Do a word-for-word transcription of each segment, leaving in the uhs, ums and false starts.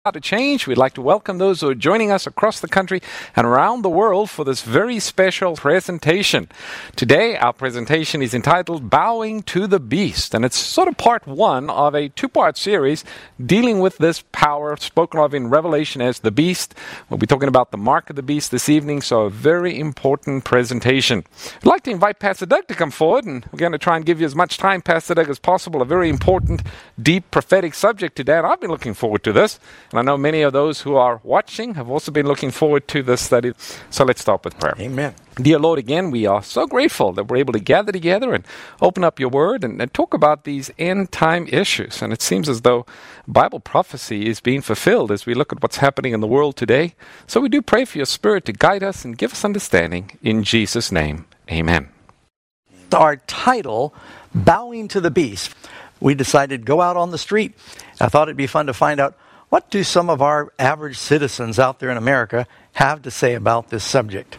To change. We'd like to welcome those who are joining us across the country and around the world for this very special presentation. Today, our presentation is entitled Bowing to the Beast, and it's sort of part one of a two-part series dealing with this power spoken of in Revelation as the beast. We'll be talking about the mark of the beast this evening, so a very important presentation. I'd like to invite Pastor Doug to come forward, and we're going to try and give you as much time, Pastor Doug, as possible. A very important, deep, prophetic subject today, and I've been looking forward to this. And I know many of those who are watching have also been looking forward to this study. So let's start with prayer. Amen. Dear Lord, again, we are so grateful that we're able to gather together and open up your word and, and talk about these end-time issues. And it seems as though Bible prophecy is being fulfilled as we look at what's happening in the world today. So we do pray for your Spirit to guide us and give us understanding. In Jesus' name, amen. Our title, Bowing to the Beast. We decided to go out on the street. I thought it'd be fun to find out, what do some of our average citizens out there in America have to say about this subject?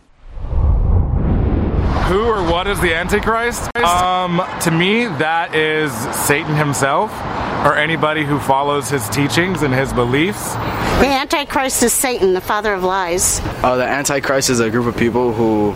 Who or what is the Antichrist? Um, to me, that is Satan himself, or anybody who follows his teachings and his beliefs. The Antichrist is Satan, the father of lies. Uh, the Antichrist is a group of people who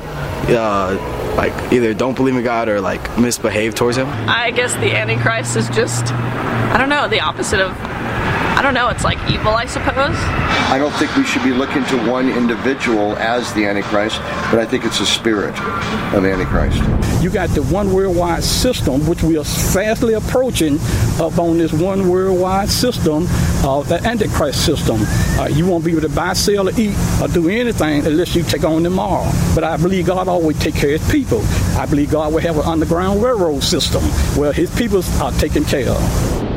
uh, like either don't believe in God or like misbehave towards him. I guess the Antichrist is just, I don't know, the opposite of, I don't know, it's like evil, I suppose. I don't think we should be looking to one individual as the Antichrist, but I think it's the spirit of Antichrist. You got the one worldwide system, which we are fastly approaching up on this one worldwide system, uh, the Antichrist system. Uh, you won't be able to buy, sell, or eat, or do anything unless you take on tomorrow. But I believe God always take care of his people. I believe God will have an underground railroad system where his people are taken care of.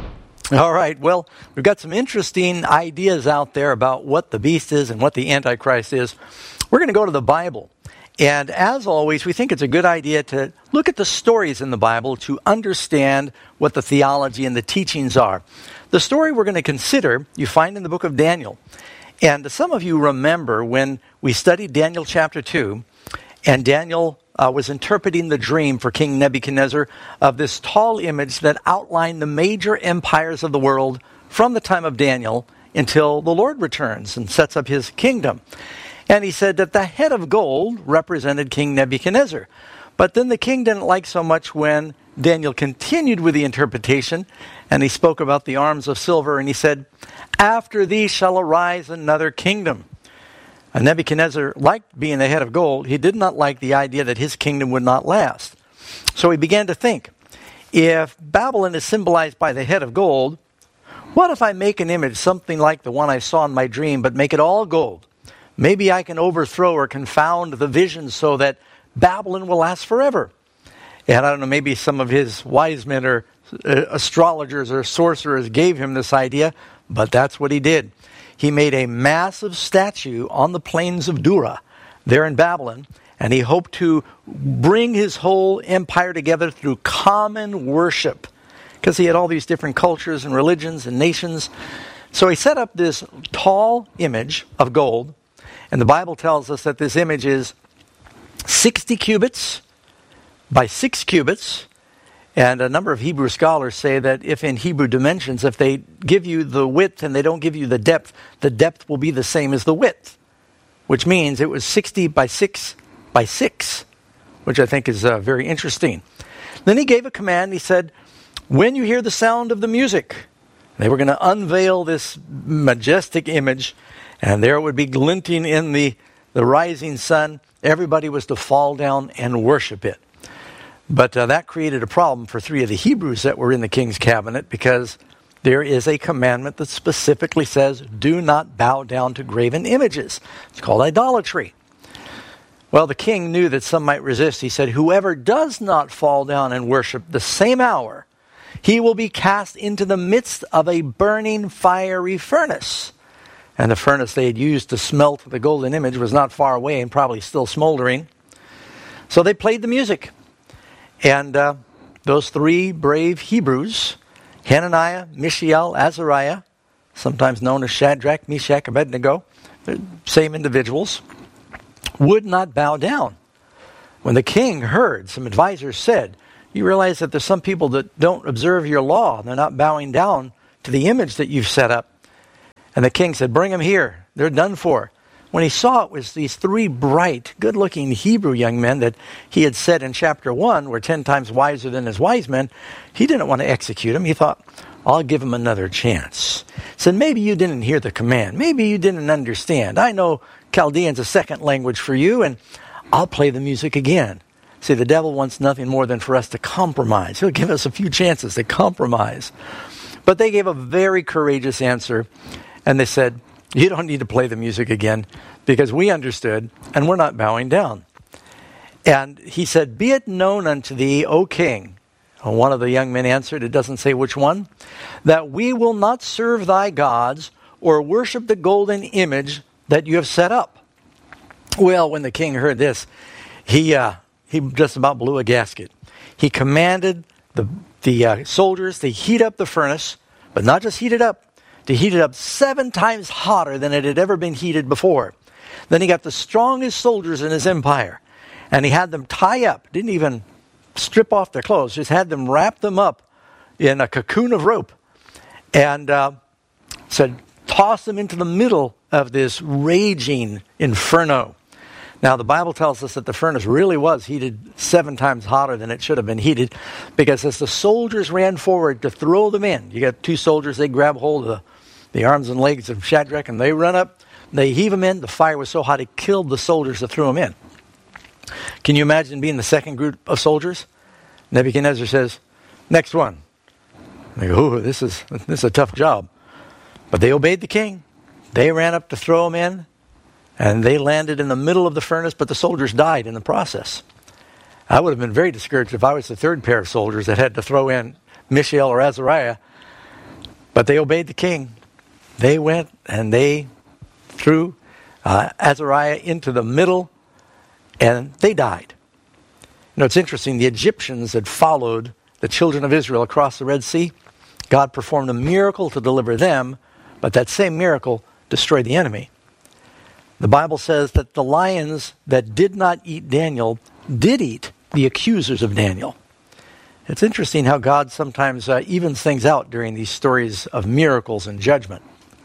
All right, well, we've got some interesting ideas out there about what the beast is and what the Antichrist is. We're going to go to the Bible. And as always, we think it's a good idea to look at the stories in the Bible to understand what the theology and the teachings are. The story we're going to consider, you find in the book of Daniel. And some of you remember when we studied Daniel chapter two, and Daniel Uh, was interpreting the dream for King Nebuchadnezzar of this tall image that outlined the major empires of the world from the time of Daniel until the Lord returns and sets up his kingdom. And he said that the head of gold represented King Nebuchadnezzar. But then the king didn't like so much when Daniel continued with the interpretation, and he spoke about the arms of silver, and he said, "After thee shall arise another kingdom." And Nebuchadnezzar liked being the head of gold. He did not like the idea that his kingdom would not last. So he began to think, if Babylon is symbolized by the head of gold, what if I make an image, something like the one I saw in my dream, but make it all gold? Maybe I can overthrow or confound the vision so that Babylon will last forever. And I don't know, maybe some of his wise men or uh, astrologers or sorcerers gave him this idea, but that's what he did. He made a massive statue on the plains of Dura, there in Babylon, and he hoped to bring his whole empire together through common worship, because he had all these different cultures and religions and nations. So he set up this tall image of gold, and the Bible tells us that this image is sixty cubits by six cubits. And a number of Hebrew scholars say that if in Hebrew dimensions, if they give you the width and they don't give you the depth, the depth will be the same as the width, which means it was sixty by six by six, which I think is uh, very interesting. Then he gave a command. He said, when you hear the sound of the music, they were going to unveil this majestic image, and there it would be glinting in the, the rising sun. Everybody was to fall down and worship it. But uh, that created a problem for three of the Hebrews that were in the king's cabinet, because there is a commandment that specifically says, do not bow down to graven images. It's called idolatry. Well, the king knew that some might resist. He said, whoever does not fall down and worship the same hour, he will be cast into the midst of a burning fiery furnace. And the furnace they had used to smelt the golden image was not far away and probably still smoldering. So they played the music. And uh, those three brave Hebrews, Hananiah, Mishael, Azariah, sometimes known as Shadrach, Meshach, Abednego, same individuals, would not bow down. When the king heard, some advisors said, you realize that there's some people that don't observe your law. They're not bowing down to the image that you've set up. And the king said, bring them here. They're done for. When he saw it was these three bright, good-looking Hebrew young men that he had said in chapter one were ten times wiser than his wise men, he didn't want to execute them. He thought, I'll give him another chance. He said, maybe you didn't hear the command. Maybe you didn't understand. I know Chaldean's a second language for you, and I'll play the music again. See, the devil wants nothing more than for us to compromise. He'll give us a few chances to compromise. But they gave a very courageous answer, and they said, you don't need to play the music again because we understood and we're not bowing down. And he said, be it known unto thee, O king. And one of the young men answered, it doesn't say which one, that we will not serve thy gods or worship the golden image that you have set up. Well, when the king heard this, he uh, he just about blew a gasket. He commanded the, the uh, soldiers to heat up the furnace, but not just heat it up, to heat it up seven times hotter than it had ever been heated before. Then he got the strongest soldiers in his empire, and he had them tie up, didn't even strip off their clothes, just had them wrap them up in a cocoon of rope, and uh, said, toss them into the middle of this raging inferno. Now, the Bible tells us that the furnace really was heated seven times hotter than it should have been heated, because as the soldiers ran forward to throw them in, you got two soldiers, they grab hold of the, the arms and legs of Shadrach, and they run up, they heave them in. The fire was so hot it killed the soldiers that threw them in. Can you imagine being the second group of soldiers? Nebuchadnezzar says, next one. They go, ooh, this is, this is a tough job. But they obeyed the king. They ran up to throw them in, and they landed in the middle of the furnace, but the soldiers died in the process. I would have been very discouraged if I was the third pair of soldiers that had to throw in Mishael or Azariah. But they obeyed the king. They went and they threw uh, Azariah into the middle, and they died. You know, it's interesting. The Egyptians had followed the children of Israel across the Red Sea. God performed a miracle to deliver them, but that same miracle destroyed the enemy. The Bible says that the lions that did not eat Daniel did eat the accusers of Daniel. It's interesting how God sometimes uh, evens things out during these stories of miracles and judgment.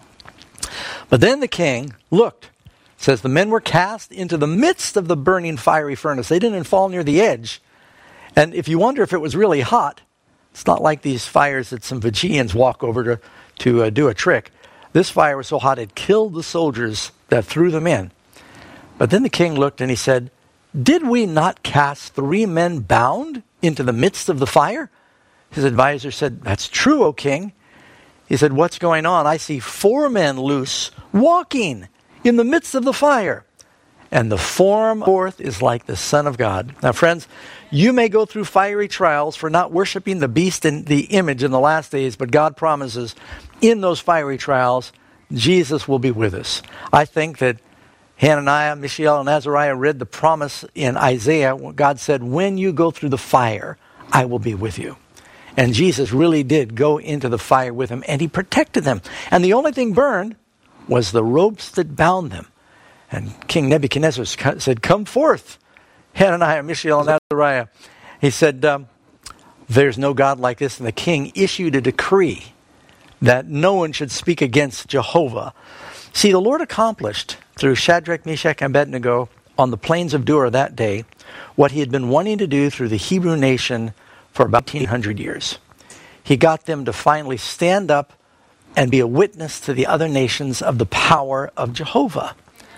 But then the king looked. It says the men were cast into the midst of the burning fiery furnace. They didn't fall near the edge. And if you wonder if it was really hot, it's not like these fires that some Fijians walk over to, to uh, do a trick. This fire was so hot it killed the soldiers that threw them in. But then the king looked and he said, did we not cast three men bound into the midst of the fire? His advisor said, that's true, O king. He said, what's going on? I see four men loose, walking in the midst of the fire. And the form forth is like the Son of God. Now, friends, you may go through fiery trials for not worshiping the beast and the image in the last days, but God promises in those fiery trials, Jesus will be with us. I think that Hananiah, Mishael, and Azariah read the promise in Isaiah. God said, when you go through the fire, I will be with you. And Jesus really did go into the fire with them, and he protected them. And the only thing burned was the ropes that bound them. And King Nebuchadnezzar said, come forth, Hananiah, Mishael, and Azariah. He said, um, there's no God like this. And the king issued a decree that no one should speak against Jehovah. See, the Lord accomplished through Shadrach, Meshach, and Abednego on the plains of Dura that day what he had been wanting to do through the Hebrew nation for about eighteen hundred years. He got them to finally stand up and be a witness to the other nations of the power of Jehovah.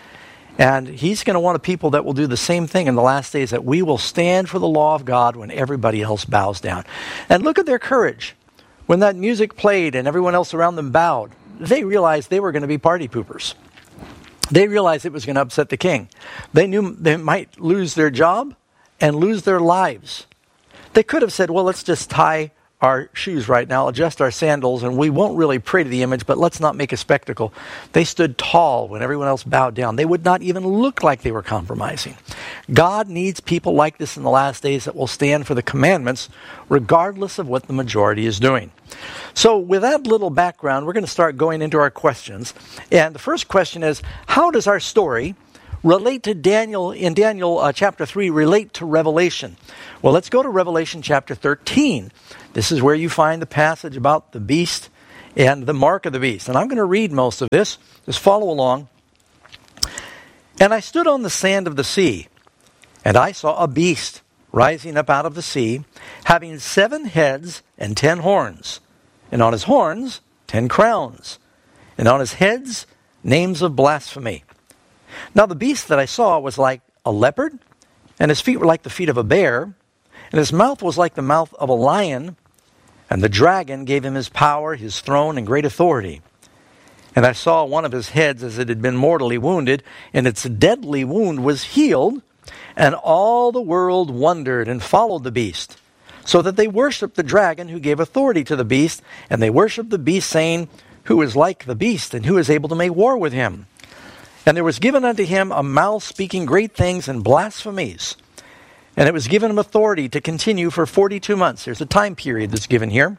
And he's going to want a people that will do the same thing in the last days, that we will stand for the law of God when everybody else bows down. And look at their courage. When that music played and everyone else around them bowed, they realized they were going to be party poopers. They realized it was going to upset the king. They knew they might lose their job and lose their lives. They could have said, well, let's just tie our shoes right now, adjust our sandals, and we won't really pray to the image, but let's not make a spectacle. They stood tall when everyone else bowed down. They would not even look like they were compromising. God needs people like this in the last days that will stand for the commandments, regardless of what the majority is doing. So with that little background, we're going to start going into our questions. And the first question is, how does our story relate to Daniel, in Daniel uh, chapter three, relate to Revelation? Well, let's go to Revelation chapter thirteen. This is where you find the passage about the beast and the mark of the beast. And I'm going to read most of this. Just follow along. And I stood on the sand of the sea, and I saw a beast rising up out of the sea, having seven heads and ten horns, and on his horns ten crowns, and on his heads names of blasphemy. Now the beast that I saw was like a leopard, and his feet were like the feet of a bear, and his mouth was like the mouth of a lion, and the dragon gave him his power, his throne, and great authority. And I saw one of his heads as it had been mortally wounded, and its deadly wound was healed, and all the world wondered and followed the beast, so that they worshipped the dragon who gave authority to the beast, and they worshipped the beast, saying, Who is like the beast, and who is able to make war with him? And there was given unto him a mouth speaking great things and blasphemies. And it was given him authority to continue for forty-two months. There's a time period that's given here.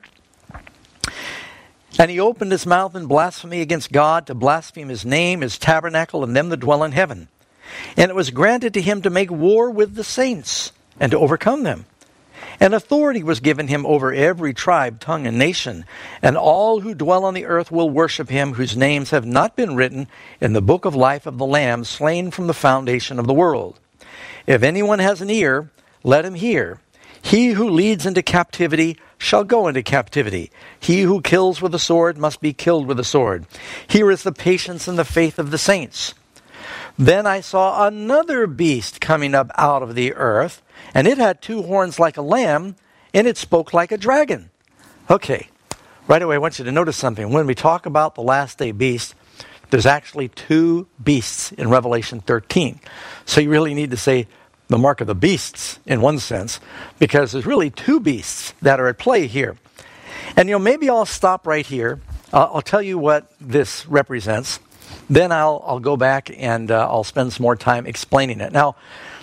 And he opened his mouth in blasphemy against God, to blaspheme his name, his tabernacle, and them that dwell in heaven. And it was granted to him to make war with the saints, and to overcome them. And authority was given him over every tribe, tongue, and nation. And all who dwell on the earth will worship him, whose names have not been written in the book of life of the Lamb, slain from the foundation of the world. If anyone has an ear, let him hear. He who leads into captivity shall go into captivity. He who kills with a sword must be killed with a sword. Here is the patience and the faith of the saints. Then I saw another beast coming up out of the earth, and it had two horns like a lamb, and it spoke like a dragon. Okay, right away I want you to notice something. When we talk about the last day beast, there's actually two beasts in Revelation thirteen. So you really need to say the mark of the beasts in one sense, because there's really two beasts that are at play here. And you know, maybe I'll stop right here. Uh, I'll tell you what this represents. Then I'll I'll go back and uh, I'll spend some more time explaining it. Now,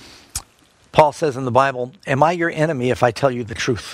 Paul says in the Bible, am I your enemy if I tell you the truth?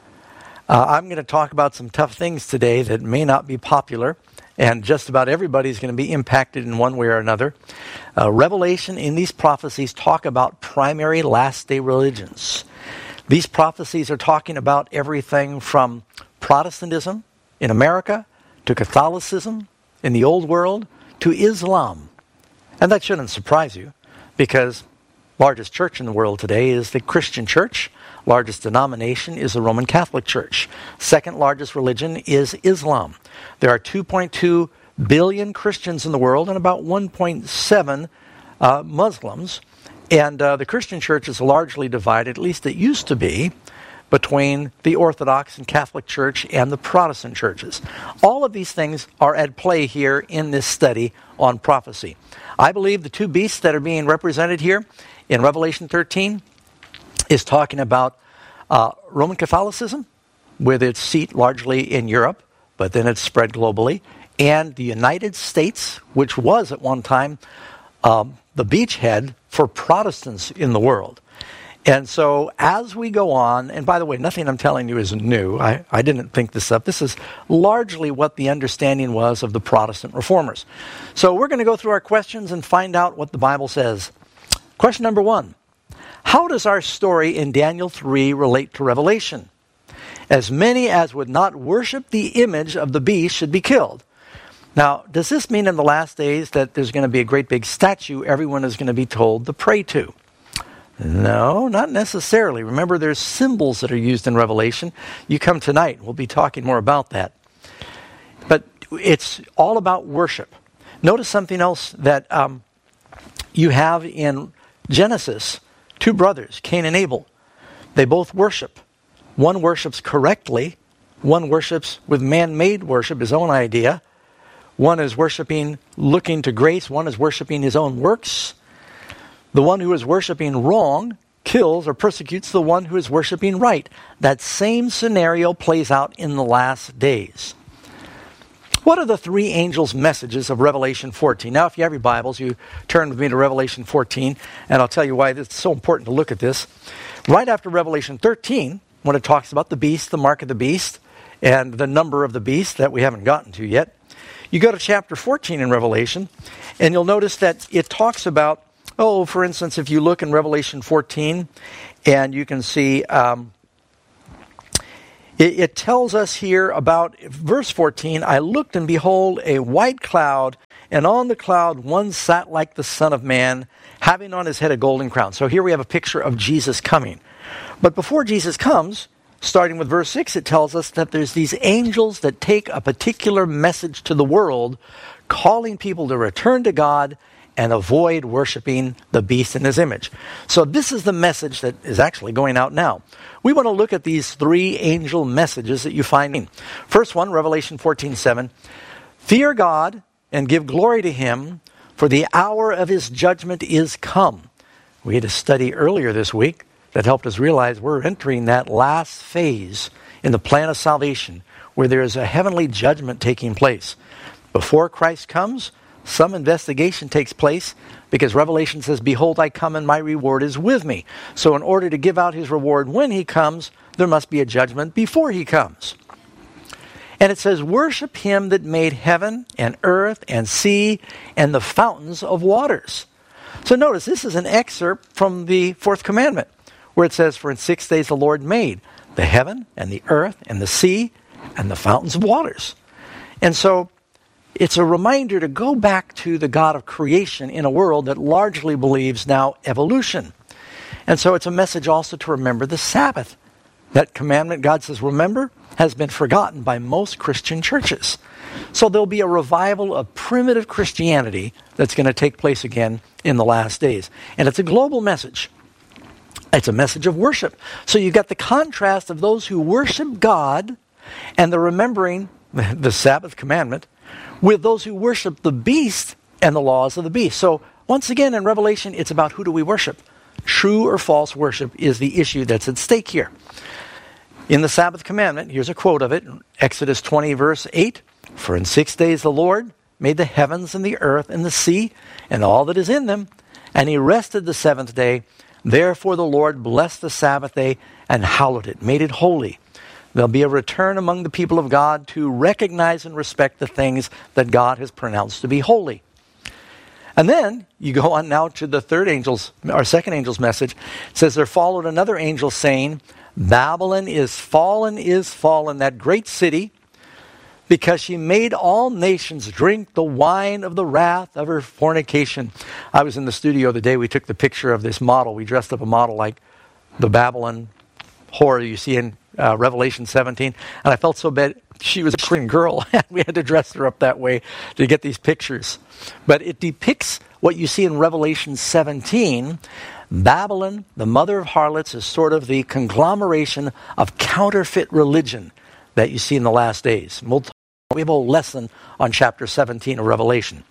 Uh, I'm going to talk about some tough things today that may not be popular, and just about everybody's going to be impacted in one way or another. Uh, Revelation in these prophecies talk about primary last day religions. These prophecies are talking about everything from Protestantism in America to Catholicism in the Old World to Islam. And that shouldn't surprise you, because largest church in the world today is the Christian church. Largest denomination is the Roman Catholic Church. Second largest religion is Islam. There are two point two billion Christians in the world and about one point seven uh, Muslims. And uh, the Christian church is largely divided, at least it used to be, between the Orthodox and Catholic Church and the Protestant churches. All of these things are at play here in this study on prophecy. I believe the two beasts that are being represented here in Revelation thirteen is talking about uh, Roman Catholicism, with its seat largely in Europe, but then it's spread globally, and the United States, which was at one time um, the beachhead for Protestants in the world. And so as we go on, and by the way, nothing I'm telling you is new. I, I didn't think this up. This is largely what the understanding was of the Protestant reformers. So we're going to go through our questions and find out what the Bible says. Question number one. How does our story in Daniel three relate to Revelation? As many as would not worship the image of the beast should be killed. Now, does this mean in the last days that there's going to be a great big statue everyone is going to be told to pray to? No, not necessarily. Remember, there's symbols that are used in Revelation. You come tonight, we'll be talking more about that. But it's all about worship. Notice something else that um, you have in Genesis. Two brothers, Cain and Abel. They both worship. One worships correctly. One worships with man-made worship, his own idea. One is worshiping, looking to grace. One is worshiping his own works. The one who is worshiping wrong kills or persecutes the one who is worshiping right. That same scenario plays out in the last days. What are the three angels' messages of Revelation fourteen? Now, if you have your Bibles, you turn with me to Revelation fourteen, and I'll tell you why it's so important to look at this. Right after Revelation thirteen, when it talks about the beast, the mark of the beast, and the number of the beast that we haven't gotten to yet, you go to chapter fourteen in Revelation, and you'll notice that it talks about, oh, for instance, if you look in Revelation fourteen, and you can see... Um, It, it tells us here about verse fourteen, I looked and behold a white cloud, and on the cloud one sat like the Son of Man, having on his head a golden crown. So here we have a picture of Jesus coming. But before Jesus comes, starting with verse six, it tells us that there's these angels that take a particular message to the world, calling people to return to God and avoid worshiping the beast in his image. So this is the message that is actually going out now. We want to look at these three angel messages that you find in. First one, Revelation fourteen seven. Fear God and give glory to him, for the hour of his judgment is come. We had a study earlier this week that helped us realize we're entering that last phase in the plan of salvation, where there is a heavenly judgment taking place. Before Christ comes, some investigation takes place, because Revelation says, behold, I come and my reward is with me. So in order to give out his reward when he comes, there must be a judgment before he comes. And it says, worship him that made heaven and earth and sea and the fountains of waters. So notice, this is an excerpt from the fourth commandment, where it says, for in six days the Lord made the heaven and the earth and the sea and the fountains of waters. And so it's a reminder to go back to the God of creation in a world that largely believes now evolution. And so it's a message also to remember the Sabbath. That commandment, God says, remember, has been forgotten by most Christian churches. So there'll be a revival of primitive Christianity that's going to take place again in the last days. And it's a global message. It's a message of worship. So you've got the contrast of those who worship God and the remembering the Sabbath commandment with those who worship the beast and the laws of the beast. So once again in Revelation, it's about who do we worship. True or false worship is the issue that's at stake here. In the Sabbath commandment, here's a quote of it, Exodus twenty verse eight, for in six days the Lord made the heavens and the earth and the sea and all that is in them, and he rested the seventh day. Therefore the Lord blessed the Sabbath day and hallowed it, made it holy. There'll be a return among the people of God to recognize and respect the things that God has pronounced to be holy. And then you go on now to the third angel's, or second angel's message. It says, there followed another angel saying, Babylon is fallen, is fallen, that great city, because she made all nations drink the wine of the wrath of her fornication. I was in the studio the day we took the picture of this model. We dressed up a model like the Babylon whore you see in uh, Revelation seventeen. And I felt so bad. She was a Christian girl. We had to dress her up that way to get these pictures. But it depicts what you see in Revelation seventeen. Babylon, the mother of harlots, is sort of the conglomeration of counterfeit religion that you see in the last days. We'll talk, we have a lesson on chapter seventeen of Revelation.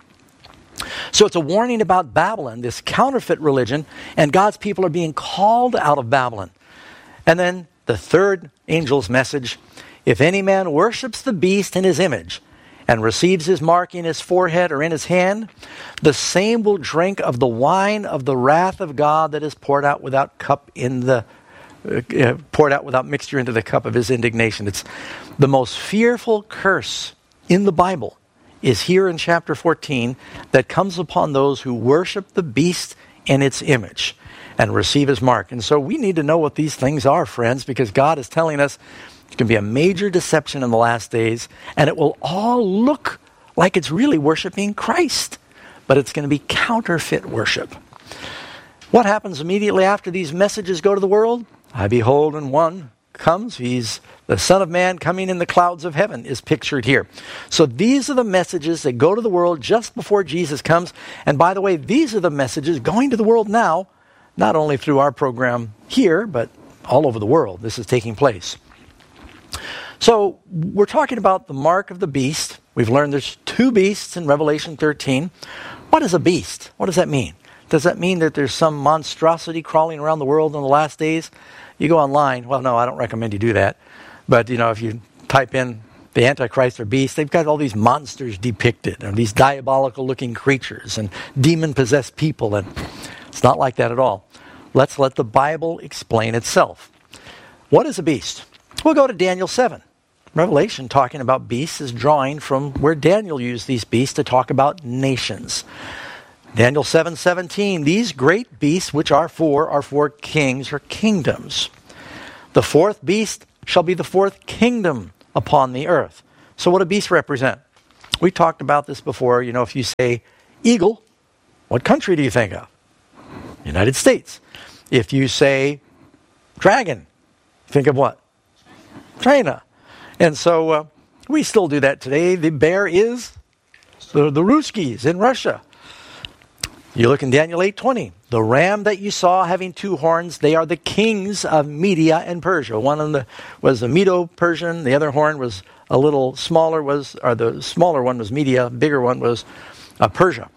So it's a warning about Babylon, this counterfeit religion, and God's people are being called out of Babylon. And then the third angel's message, if any man worships the beast in his image and receives his mark in his forehead or in his hand, the same will drink of the wine of the wrath of God that is poured out without cup in the uh, poured out without mixture into the cup of his indignation. It's the most fearful curse in the Bible is here in chapter fourteen that comes upon those who worship the beast in its image and receive his mark. And so we need to know what these things are, friends, because God is telling us it's going to be a major deception in the last days, and it will all look like it's really worshiping Christ, but it's going to be counterfeit worship. What happens immediately after these messages go to the world? I behold, and one comes, he's the Son of Man coming in the clouds of heaven is pictured here. So these are the messages that go to the world just before Jesus comes. And by the way, these are the messages going to the world now, not only through our program here, but all over the world. This is taking place. So we're talking about the mark of the beast. We've learned there's two beasts in Revelation thirteen. What is a beast? What does that mean? Does that mean that there's some monstrosity crawling around the world in the last days? You go online. Well, no, I don't recommend you do that. But, you know, if you type in the Antichrist or beast, they've got all these monsters depicted, and these diabolical-looking creatures and demon-possessed people, and it's not like that at all. Let's let the Bible explain itself. What is a beast? We'll go to Daniel seven. Revelation, talking about beasts, is drawing from where Daniel used these beasts to talk about nations. Daniel seven seventeen, these great beasts, which are four, are four kings or kingdoms. The fourth beast shall be the fourth kingdom upon the earth. So what do beasts represent? We talked about this before. You know, if you say eagle, what country do you think of? United States. If you say dragon, think of what? China. And so uh, we still do that today. The bear is the, the Ruskies in Russia. You look in Daniel eight twenty. The ram that you saw having two horns, they are the kings of Media and Persia. One of the was the Medo-Persian. The other horn was a little smaller, was or the smaller one was Media. Bigger one was uh, Persia.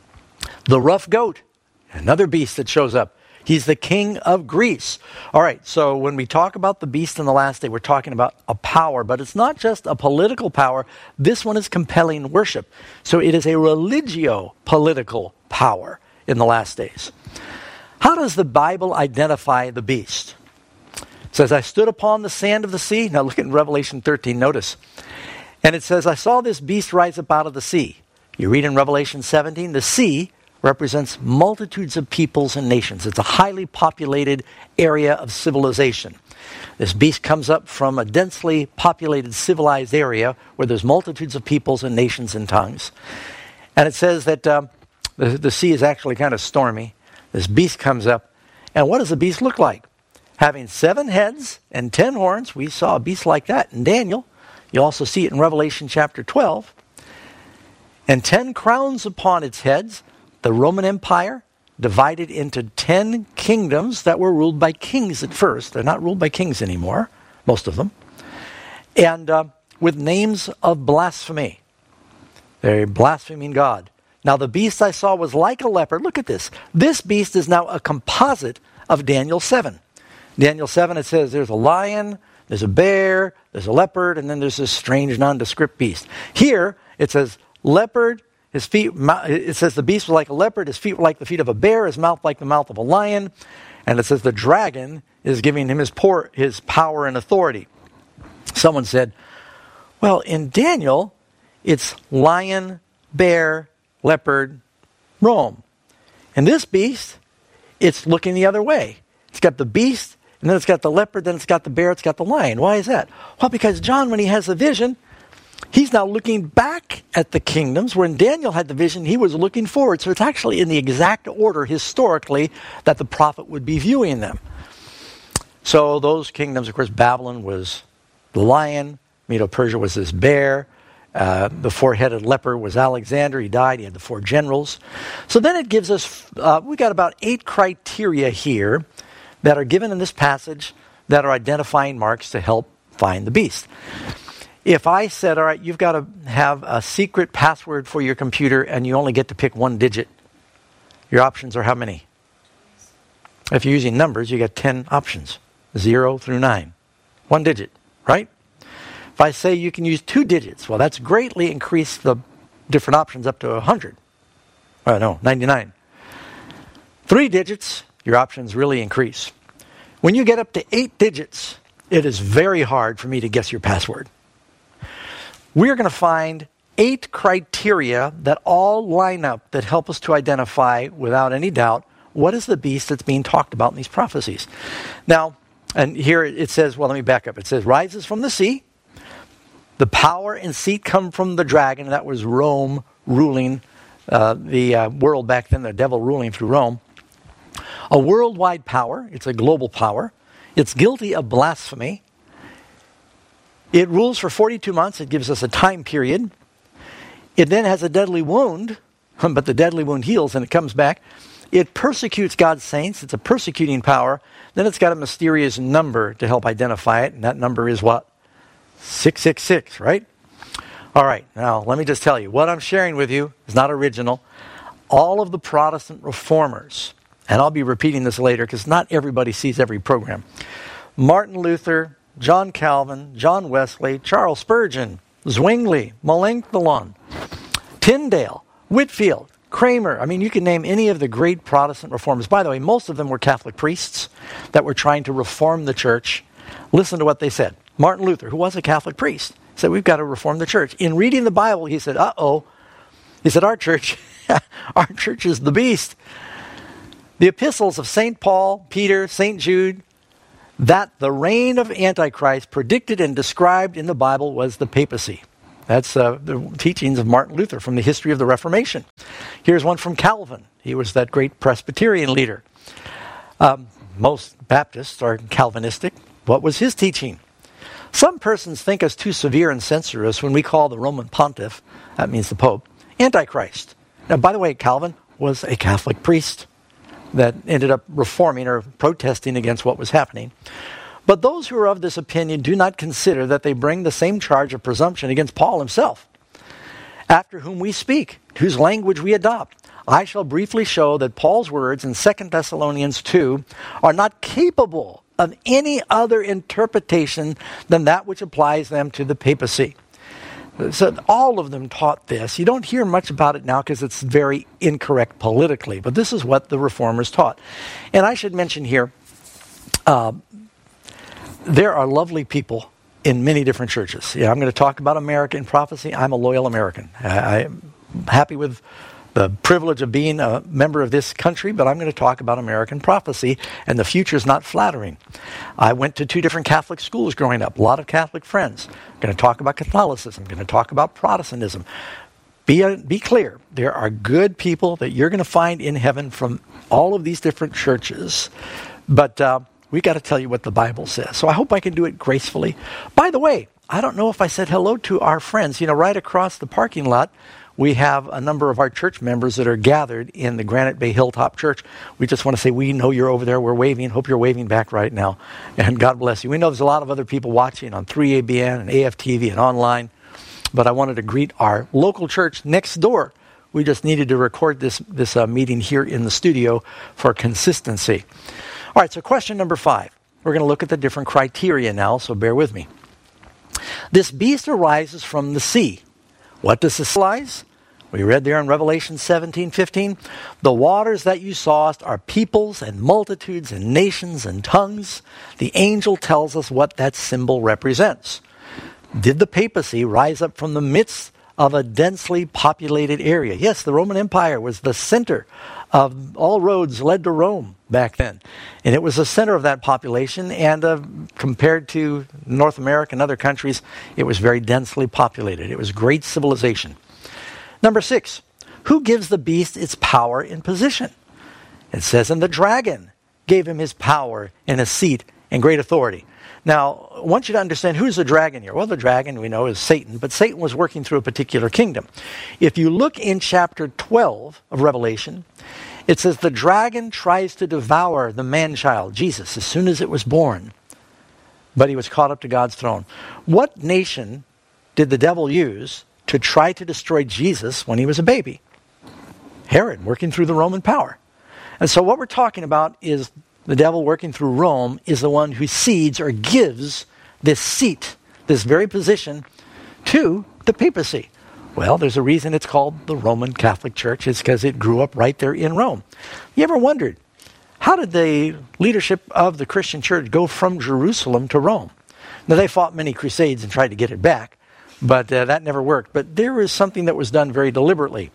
The rough goat, another beast that shows up. He's the king of Greece. All right, so when we talk about the beast in the last day, we're talking about a power, but it's not just a political power. This one is compelling worship. So it is a religio-political power in the last days. How does the Bible identify the beast? It says, I stood upon the sand of the sea. Now look at Revelation thirteen, notice. And it says, I saw this beast rise up out of the sea. You read in Revelation seventeen, the sea represents multitudes of peoples and nations. It's a highly populated area of civilization. This beast comes up from a densely populated, civilized area where there's multitudes of peoples and nations and tongues. And it says that um, the, the sea is actually kind of stormy. This beast comes up. And what does the beast look like? Having seven heads and ten horns. We saw a beast like that in Daniel. You also see it in Revelation chapter twelve. And ten crowns upon its heads. The Roman Empire divided into ten kingdoms that were ruled by kings at first. They're not ruled by kings anymore, most of them. And uh, with names of blasphemy. They're blaspheming God. Now the beast I saw was like a leopard. Look at this. This beast is now a composite of Daniel seven. Daniel seven, it says there's a lion, there's a bear, there's a leopard, and then there's this strange nondescript beast. Here it says leopard. His feet, it says the beast was like a leopard, his feet were like the feet of a bear, his mouth like the mouth of a lion. And it says the dragon is giving him his, por- his power and authority. Someone said, well, in Daniel, it's lion, bear, leopard, Rome. And this beast, it's looking the other way. It's got the beast, and then it's got the leopard, then it's got the bear, it's got the lion. Why is that? Well, because John, when he has a vision, he's now looking back at the kingdoms. When Daniel had the vision, he was looking forward. So it's actually in the exact order historically that the prophet would be viewing them. So those kingdoms, of course, Babylon was the lion. Medo-Persia was this bear. Uh, the four-headed leopard was Alexander. He died. He had the four generals. So then it gives us, uh, we got about eight criteria here that are given in this passage that are identifying marks to help find the beast. If I said, all right, you've got to have a secret password for your computer and you only get to pick one digit, your options are how many? If you're using numbers, you get ten options, zero through nine. One digit, right? If I say you can use two digits, well, that's greatly increased the different options up to one hundred. Oh, no, ninety-nine. Three digits, your options really increase. When you get up to eight digits, it is very hard for me to guess your password. We're going to find eight criteria that all line up that help us to identify, without any doubt, what is the beast that's being talked about in these prophecies. Now, and here it says, well, let me back up. It says, rises from the sea. The power and seat come from the dragon. That was Rome ruling uh, the uh, world back then, the devil ruling through Rome. A worldwide power. It's a global power. It's guilty of blasphemy. It rules for forty-two months. It gives us a time period. It then has a deadly wound, but the deadly wound heals and it comes back. It persecutes God's saints. It's a persecuting power. Then it's got a mysterious number to help identify it, and that number is what? six six six, right? All right, now let me just tell you, what I'm sharing with you is not original. All of the Protestant reformers, and I'll be repeating this later because not everybody sees every program. Martin Luther, John Calvin, John Wesley, Charles Spurgeon, Zwingli, Melanchthon, Tyndale, Whitfield, Kramer. I mean, you can name any of the great Protestant reformers. By the way, most of them were Catholic priests that were trying to reform the church. Listen to what they said. Martin Luther, who was a Catholic priest, said, we've got to reform the church. In reading the Bible, he said, uh-oh. He said, our church, our church is the beast. The epistles of Saint Paul, Peter, Saint Jude, that the reign of Antichrist predicted and described in the Bible was the papacy. That's uh, the teachings of Martin Luther from the history of the Reformation. Here's one from Calvin. He was that great Presbyterian leader. Um, most Baptists are Calvinistic. What was his teaching? Some persons think us too severe and censorious when we call the Roman pontiff, that means the Pope, Antichrist. Now, by the way, Calvin was a Catholic priest that ended up reforming or protesting against what was happening. But those who are of this opinion do not consider that they bring the same charge of presumption against Paul himself, after whom we speak, whose language we adopt. I shall briefly show that Paul's words in Second Thessalonians two are not capable of any other interpretation than that which applies them to the papacy. So all of them taught this. You don't hear much about it now because it's very incorrect politically, but this is what the reformers taught. And I should mention here, uh, there are lovely people in many different churches. Yeah, I'm going to talk about America in prophecy. I'm a loyal American. I, I'm happy with the privilege of being a member of this country, but I'm going to talk about American prophecy, and the future is not flattering. I went to two different Catholic schools growing up, a lot of Catholic friends. I'm going to talk about Catholicism, I'm going to talk about Protestantism. Be, uh, be clear, there are good people that you're going to find in heaven from all of these different churches, but uh, we got to tell you what the Bible says. So I hope I can do it gracefully. By the way, I don't know if I said hello to our friends. You know, right across the parking lot, we have a number of our church members that are gathered in the Granite Bay Hilltop Church. We just want to say, we know you're over there. We're waving. Hope you're waving back right now. And God bless you. We know there's a lot of other people watching on three A B N and A F T V and online. But I wanted to greet our local church next door. We just needed to record this, this uh, meeting here in the studio for consistency. All right, so question number five. We're going to look at the different criteria now, so bear with me. This beast arises from the sea. What does this symbolize? We read there in Revelation seventeen fifteen, the waters that you sawest are peoples and multitudes and nations and tongues. The angel tells us what that symbol represents. Did the papacy rise up from the midst of a densely populated area? Yes, the Roman Empire was the center of all roads led to Rome back then. And it was the center of that population, and uh, compared to North America and other countries, it was very densely populated. It was great civilization. Number six, who gives the beast its power and position? It says, and the dragon gave him his power and his seat and great authority. Now, I want you to understand, who's the dragon here? Well, the dragon, we know, is Satan, but Satan was working through a particular kingdom. If you look in chapter twelve of Revelation, it says the dragon tries to devour the man-child, Jesus, as soon as it was born, but he was caught up to God's throne. What nation did the devil use to try to destroy Jesus when he was a baby? Herod, working through the Roman power. And so what we're talking about is the devil working through Rome is the one who cedes or gives this seat, this very position, to the papacy. Well, there's a reason it's called the Roman Catholic Church. It's because it grew up right there in Rome. You ever wondered, how did the leadership of the Christian church go from Jerusalem to Rome? Now, they fought many crusades and tried to get it back, but uh, that never worked. But there was something that was done very deliberately.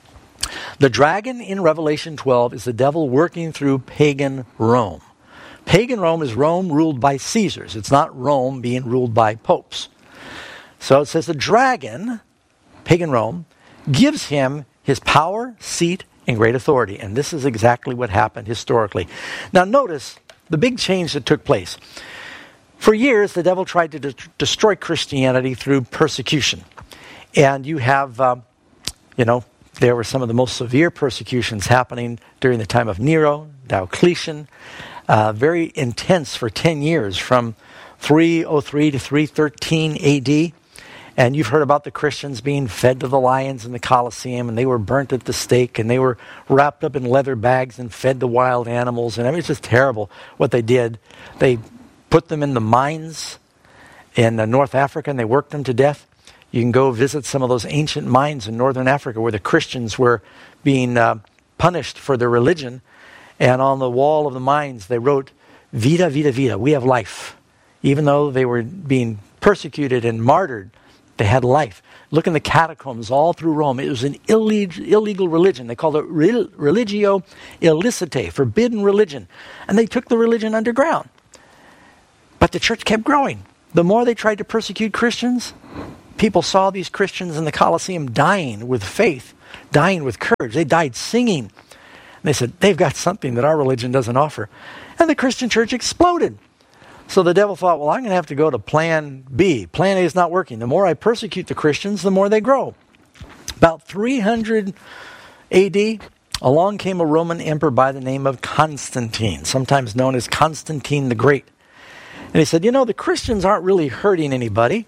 The dragon in Revelation twelve is the devil working through pagan Rome. Pagan Rome is Rome ruled by Caesars. It's not Rome being ruled by popes. So it says the dragon, pagan Rome, gives him his power, seat, and great authority. And this is exactly what happened historically. Now notice the big change that took place. For years, the devil tried to de- destroy Christianity through persecution. And you have, um, you know, there were some of the most severe persecutions happening during the time of Nero, Diocletian, uh, very intense for ten years, from three oh three to three thirteen A D. And you've heard about the Christians being fed to the lions in the Colosseum, and they were burnt at the stake, and they were wrapped up in leather bags and fed to wild animals. And I mean, it's just terrible what they did. They put them in the mines in uh, North Africa, and they worked them to death. You can go visit some of those ancient mines in northern Africa where the Christians were being uh, punished for their religion. And on the wall of the mines, they wrote, Vita, Vita, Vita, we have life. Even though they were being persecuted and martyred, they had life. Look in the catacombs all through Rome. It was an illeg- illegal religion. They called it religio illicitae, forbidden religion. And they took the religion underground. But the church kept growing. The more they tried to persecute Christians, people saw these Christians in the Colosseum dying with faith, dying with courage. They died singing. And they said, they've got something that our religion doesn't offer. And the Christian church exploded. So the devil thought, well, I'm going to have to go to plan B. Plan A is not working. The more I persecute the Christians, the more they grow. About three hundred A D, along came a Roman emperor by the name of Constantine, sometimes known as Constantine the Great. And he said, you know, the Christians aren't really hurting anybody.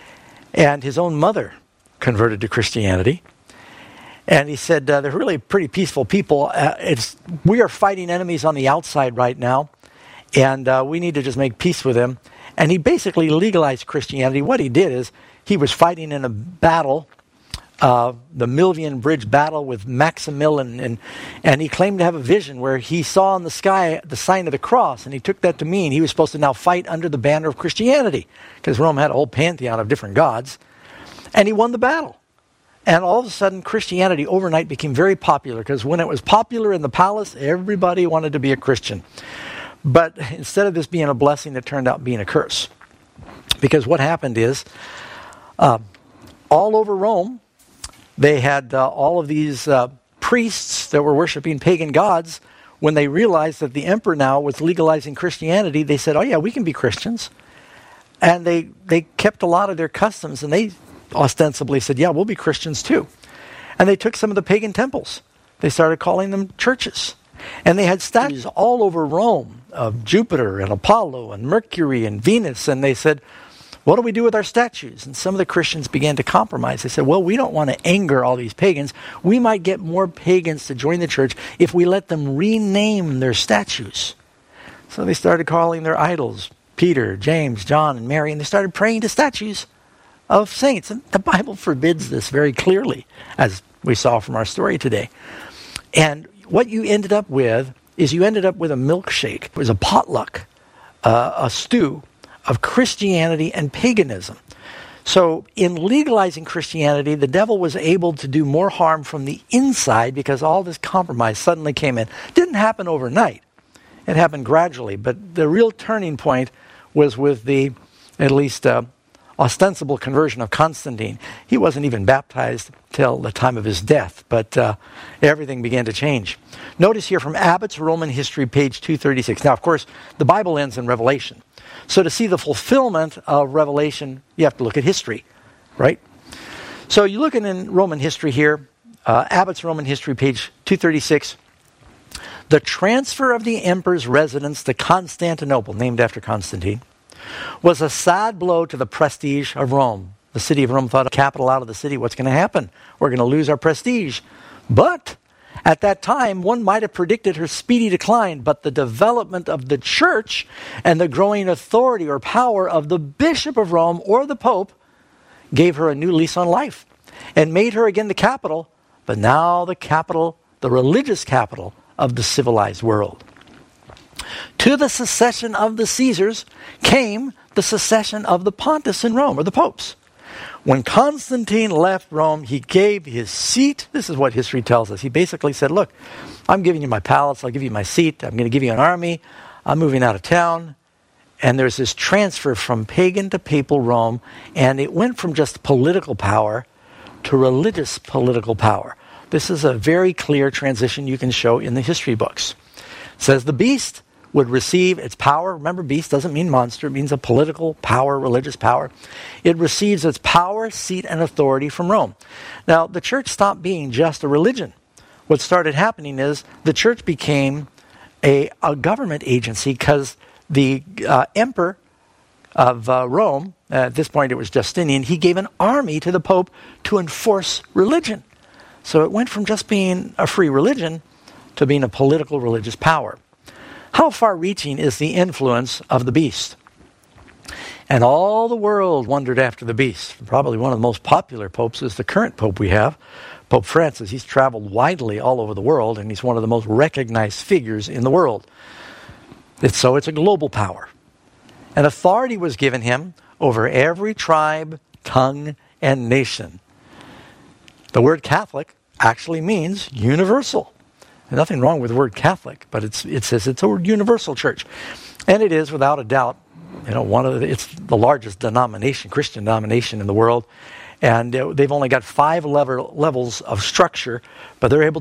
And his own mother converted to Christianity. And he said, uh, they're really pretty peaceful people. Uh, it's we are fighting enemies on the outside right now. And uh, we need to just make peace with them. And he basically legalized Christianity. What he did is he was fighting in a battle, uh, the Milvian Bridge battle with Maximilian. And, and he claimed to have a vision where he saw in the sky the sign of the cross. And he took that to mean he was supposed to now fight under the banner of Christianity. Because Rome had a whole pantheon of different gods. And he won the battle. And all of a sudden, Christianity overnight became very popular. Because when it was popular in the palace, everybody wanted to be a Christian. But instead of this being a blessing, it turned out being a curse. Because what happened is, uh, all over Rome, they had uh, all of these uh, priests that were worshiping pagan gods. When they realized that the emperor now was legalizing Christianity, they said, oh yeah, we can be Christians. And they, they kept a lot of their customs, and they ostensibly said, yeah, we'll be Christians too. And they took some of the pagan temples. They started calling them churches. And they had statues all over Rome of Jupiter and Apollo and Mercury and Venus. And they said, what do we do with our statues? And some of the Christians began to compromise. They said, well, we don't want to anger all these pagans. We might get more pagans to join the church if we let them rename their statues. So they started calling their idols Peter, James, John, and Mary. And they started praying to statues of saints. And the Bible forbids this very clearly, as we saw from our story today. And what you ended up with is you ended up with a milkshake. It was a potluck, uh, a stew of Christianity and paganism. So in legalizing Christianity, the devil was able to do more harm from the inside because all this compromise suddenly came in. It didn't happen overnight. It happened gradually. But the real turning point was with the, at least, uh, ostensible conversion of Constantine. He wasn't even baptized till the time of his death, but uh, everything began to change. Notice here from Abbott's Roman History, page two thirty-six. Now, of course, the Bible ends in Revelation. So to see the fulfillment of Revelation, you have to look at history, right? So you look in Roman history here, uh, Abbott's Roman History, page two thirty-six. The transfer of the emperor's residence to Constantinople, named after Constantine, was a sad blow to the prestige of Rome. The city of Rome thought, capital out of the city, what's going to happen? We're going to lose our prestige. But at that time, one might have predicted her speedy decline, but the development of the church and the growing authority or power of the Bishop of Rome or the Pope gave her a new lease on life and made her again the capital, but now the capital, the religious capital of the civilized world. To the succession of the Caesars came the succession of the pontiffs in Rome, or the popes. When Constantine left Rome, he gave his seat. This is what history tells us. He basically said, look, I'm giving you my palace, I'll give you my seat, I'm going to give you an army, I'm moving out of town. And there's this transfer from pagan to papal Rome, and it went from just political power to religious political power. This is a very clear transition you can show in the history books. It says the beast would receive its power. Remember, beast doesn't mean monster. It means a political power, religious power. It receives its power, seat, and authority from Rome. Now, the church stopped being just a religion. What started happening is the church became a, a government agency because the uh, emperor of uh, Rome, uh, at this point it was Justinian, he gave an army to the Pope to enforce religion. So it went from just being a free religion to being a political religious power. How far-reaching is the influence of the beast? And all the world wondered after the beast. Probably one of the most popular popes is the current pope we have, Pope Francis. He's traveled widely all over the world, and he's one of the most recognized figures in the world. It's, so it's a global power. And authority was given him over every tribe, tongue, and nation. The word Catholic actually means universal. There's nothing wrong with the word Catholic, but it's, it says it's a universal church. And it is, without a doubt, you know, one of the, it's the largest denomination, Christian denomination in the world. And uh, they've only got five level, levels of structure, but they're able